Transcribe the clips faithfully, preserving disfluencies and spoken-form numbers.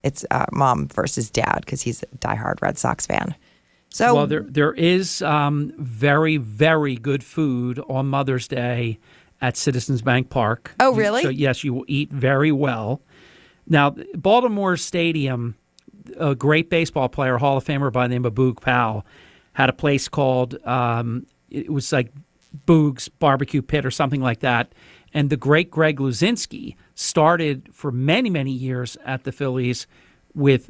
it's uh, mom versus dad because he's a diehard Red Sox fan. So, well, there there is um, very, very good food on Mother's Day at Citizens Bank Park. Oh, really? So, yes, you will eat very well. Now, Baltimore Stadium, a great baseball player, Hall of Famer by the name of Boog Powell, had a place called, um, it was like Boog's Barbecue Pit or something like that. And the great Greg Luzinski started for many, many years at the Phillies with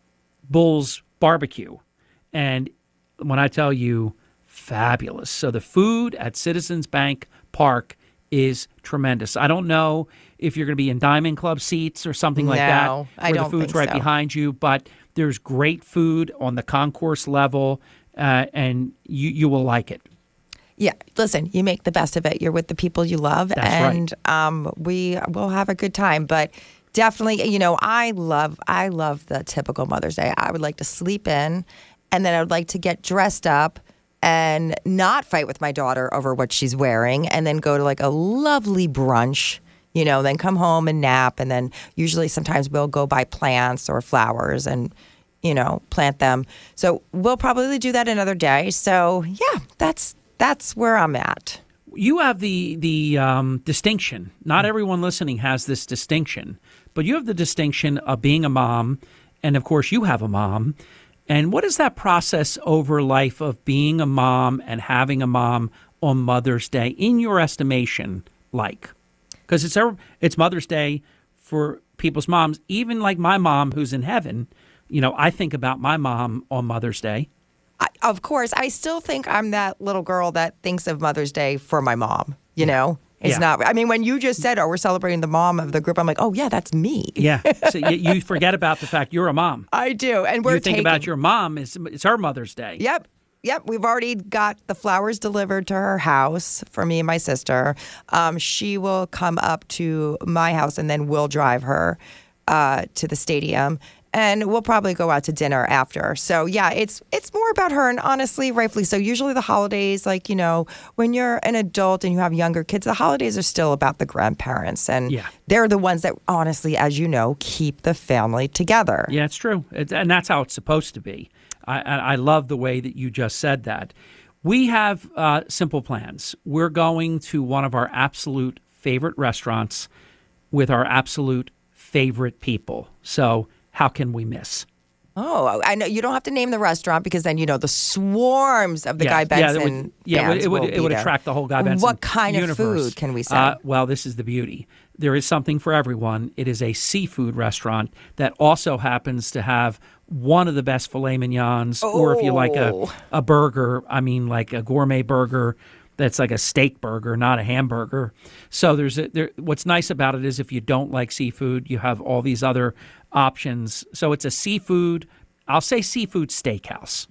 Bull's Barbecue. And when I tell you, fabulous. So the food at Citizens Bank Park is tremendous. I don't know if you're going to be in Diamond Club seats or something like No, that, I where don't the food's think right so. behind you, but there's great food on the concourse level, uh, and you, you will like it. Yeah, listen, you make the best of it. You're with the people you love, That's and right. um, we will have a good time. But definitely, you know, I love, I love the typical Mother's Day. I would like to sleep in, and then I would like to get dressed up and not fight with my daughter over what she's wearing, and then go to like a lovely brunch. You know, then come home and nap, and then usually sometimes we'll go buy plants or flowers and, you know, plant them. So we'll probably do that another day. So yeah, that's. That's where I'm at. You have the the um, distinction. Not everyone listening has this distinction, but you have the distinction of being a mom, and of course you have a mom. And what is that process over life of being a mom and having a mom on Mother's Day, in your estimation, like? Because it's it's Mother's Day for people's moms. Even like my mom, who's in heaven, you know, I think about my mom on Mother's Day. I, of course, I still think I'm that little girl that thinks of Mother's Day for my mom. You know, it's Yeah. not. I mean, when you just said, "Oh, we're celebrating the mom of the group," I'm like, "Oh yeah, that's me." Yeah, so you, you forget about the fact you're a mom. I do, and we're you think taking, about your mom. It's, it's her Mother's Day. Yep. Yep, we've already got the flowers delivered to her house for me and my sister. Um, she will come up to my house, and then we'll drive her uh, to the stadium, and we'll probably go out to dinner after. So yeah, it's it's more about her, and honestly, rightfully so. Usually the holidays, like, you know, when you're an adult and you have younger kids, the holidays are still about the grandparents, and Yeah. they're the ones that, honestly, as you know, keep the family together. Yeah, it's true. It's, and that's how it's supposed to be. I, I I love the way that you just said that. We have uh, simple plans. We're going to one of our absolute favorite restaurants with our absolute favorite people. So how can we miss? Oh, I know you don't have to name the restaurant because then you know the swarms of the Yeah, Guy yeah, Benson. it would, yeah, fans it would, will it be would there. attract the whole Guy Benson What kind universe. of food can we say? Uh, well, this is the beauty. There is something for everyone. It is a seafood restaurant that also happens to have one of the best filet mignons, or if you like a, Oh. a burger, I mean like a gourmet burger that's like a steak burger, not a hamburger. So there's a, there, what's nice about it is if you don't like seafood, you have all these other options. So it's a seafood, I'll say seafood steakhouse.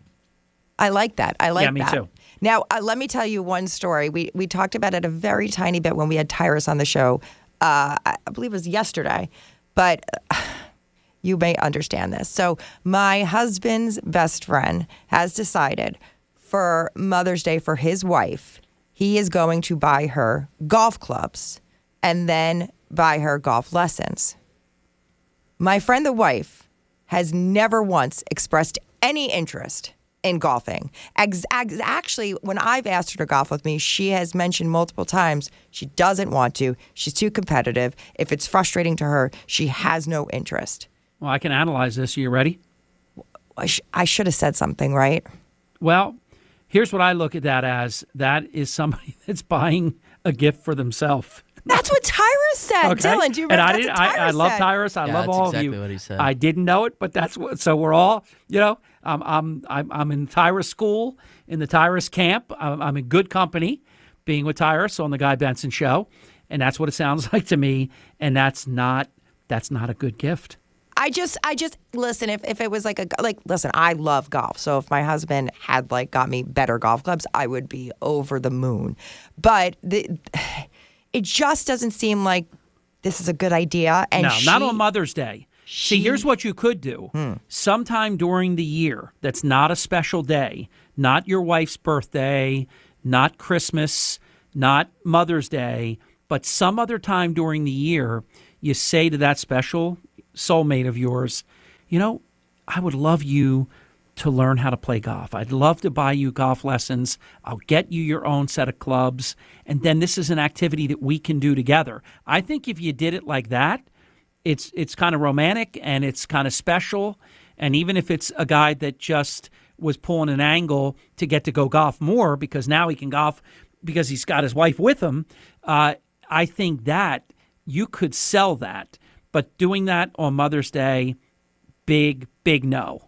I like that. I like Yeah, me that. too. Now, uh, let me tell you one story. We we talked about it a very tiny bit when we had Tyrus on the show. Uh, I believe it was yesterday, but uh, you may understand this. So my husband's best friend has decided for Mother's Day for his wife, he is going to buy her golf clubs and then buy her golf lessons. My friend, the wife, has never once expressed any interest in golfing. Ex- ex- actually, when I've asked her to golf with me, she has mentioned multiple times she doesn't want to. She's too competitive. If it's frustrating to her, she has no interest. Well, I can analyze this. Are you ready? I, sh- I should have said something, right? Well, here's what I look at that as. That is somebody that's buying a gift for themselves. That's what Tyrus said. Okay. Dylan, do you and remember I, that's didn't, what I, I Tyrus love said? Tyrus. I Yeah, love that's all exactly of you. what he said. I didn't know it, but that's what. So we're all, you know, um, I'm I'm I'm in Tyrus school, in the Tyrus camp. I'm, I'm in good company, being with Tyrus on the Guy Benson show, and that's what it sounds like to me. And that's not that's not a good gift. I just, I just listen. If, if it was like a like, listen, I love golf. So if my husband had like got me better golf clubs, I would be over the moon. But the, it just doesn't seem like this is a good idea. And No, she, not on Mother's Day. See, she- here's what you could do. Hmm. Sometime during the year that's not a special day, not your wife's birthday, not Christmas, not Mother's Day, but some other time during the year, you say to that special soulmate of yours, you know, I would love you to learn how to play golf. I'd love to buy you golf lessons. I'll get you your own set of clubs. And then this is an activity that we can do together. I think if you did it like that, it's it's kind of romantic and it's kind of special. And even if it's a guy that just was pulling an angle to get to go golf more because now he can golf because he's got his wife with him, uh, I think that you could sell that. But doing that on Mother's Day, big, big no.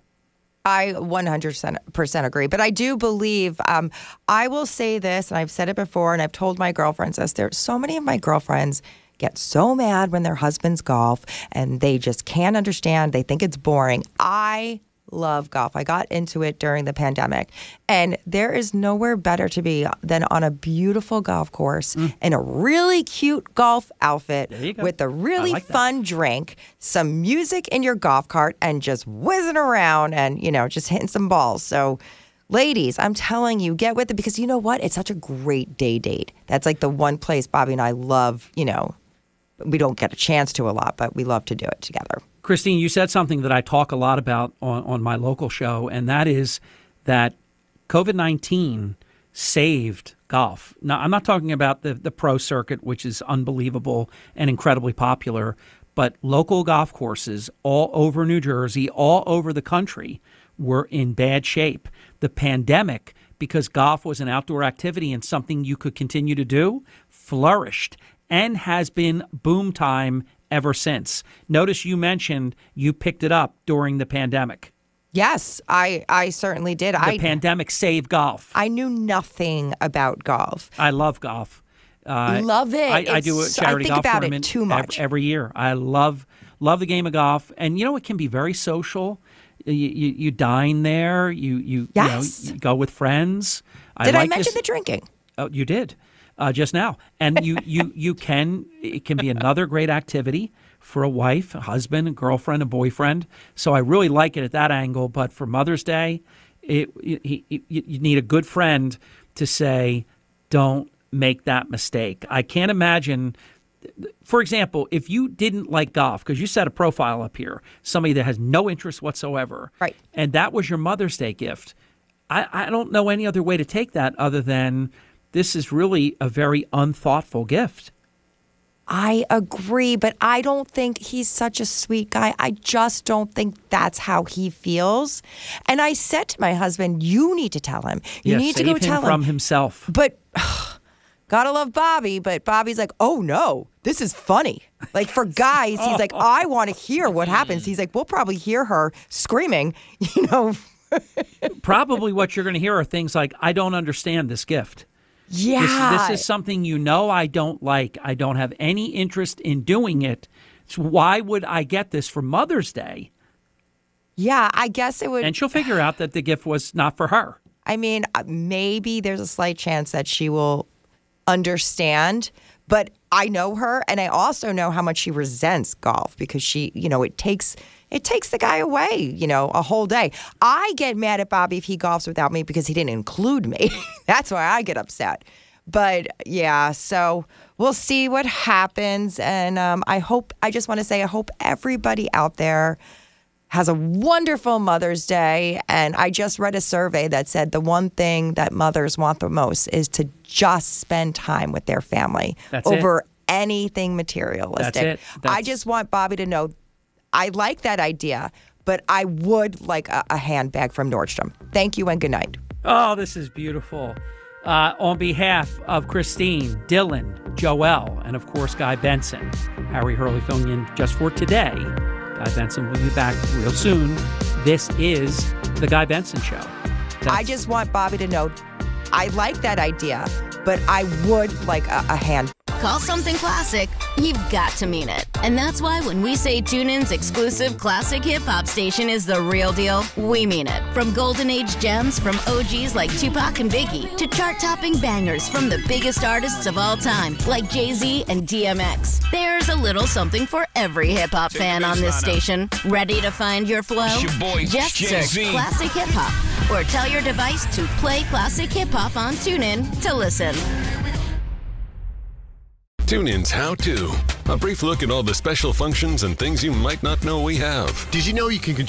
I one hundred percent agree. But I do believe, um, I will say this, and I've said it before, and I've told my girlfriends this. There, so many of my girlfriends get so mad when their husbands golf, and they just can't understand. They think it's boring. I love golf. I got into it during the pandemic, and there is nowhere better to be than on a beautiful golf course mm. in a really cute golf outfit with a really like fun that. drink, some music in your golf cart, and just whizzing around and, you know, just hitting some balls. So ladies, I'm telling you, get with it, because you know what? It's such a great day date. That's like the one place Bobby and I love, you know, we don't get a chance to a lot, but we love to do it together. Christine, you said something that I talk a lot about on, on my local show, and that is that COVID nineteen saved golf. Now, I'm not talking about the, the pro circuit, which is unbelievable and incredibly popular, but local golf courses all over New Jersey, all over the country, were in bad shape. The pandemic, because golf was an outdoor activity and something you could continue to do, flourished and has been boom time ever since. Notice you mentioned you picked it up during the pandemic. Yes, I, I certainly did. The I, pandemic saved golf. I knew nothing about golf. I love golf. Uh, love it. I, I do a charity I think golf about tournament it too much. Every, every year. I love love the game of golf. And, you know, it can be very social. You, you, you dine there. You, you, yes. you, know, you go with friends. Did I, I like mention this. the drinking? Oh, you did. Uh, just now. And you, you, you can, it can be another great activity for a wife, a husband, a girlfriend, a boyfriend. So I really like it at that angle. But for Mother's Day, it, it, it, you need a good friend to say, don't make that mistake. I can't imagine, for example, if you didn't like golf, because you set a profile up here, somebody that has no interest whatsoever, right, and that was your Mother's Day gift, I, I don't know any other way to take that other than this is really a very unthoughtful gift. I agree, but I don't think he's such a sweet guy. I just don't think that's how he feels. And I said to my husband, you need to tell him. You yeah, need to save go him tell him. from himself. But gotta love Bobby, but Bobby's like, oh no, this is funny. Like for guys, he's like, I want to hear what happens. He's like, we'll probably hear her screaming, you know. Probably what you're going to hear are things like, I don't understand this gift. Yeah. This, this is something you know I don't like. I don't have any interest in doing it. So why would I get this for Mother's Day? Yeah, I guess it would. And she'll figure out that the gift was not for her. I mean, maybe there's a slight chance that she will understand, but I know her, and I also know how much she resents golf because she, you know, it takes it takes the guy away, you know, a whole day. I get mad at Bobby if he golfs without me because he didn't include me. That's why I get upset. But yeah, so we'll see what happens, and um, I hope. I just want to say, I hope everybody out there has a wonderful Mother's Day. And I just read a survey that said the one thing that mothers want the most is to just spend time with their family That's over it. anything materialistic. That's it. That's... I just want Bobby to know I like that idea, but I would like a, a handbag from Nordstrom. Thank you and good night. Oh, this is beautiful. Uh, on behalf of Christine, Dylan, Joelle, and of course Guy Benson, Harry Hurley filling in just for today. Guy Benson will be back real soon. This is The Guy Benson Show. That's... I just want Bobby to know I like that idea, but I would like a, a hand. Call something classic, you've got to mean it. And that's why when we say TuneIn's exclusive classic hip-hop station is the real deal, we mean it. From golden age gems from O Gs like Tupac and Biggie to chart-topping bangers from the biggest artists of all time like Jay-Z and D M X. There's a little something for every hip-hop fan on this station. Ready to find your flow? Your boy, Just Jay-Z. search Classic Hip Hop or tell your device to play Classic Hip Hop on TuneIn to listen. TuneIn's How To. A brief look at all the special functions and things you might not know we have. Did you know you can